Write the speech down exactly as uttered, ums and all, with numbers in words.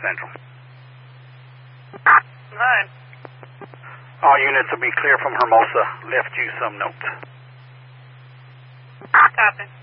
Central. Nine. All units will be clear from Hermosa. Left you some notes. Copy.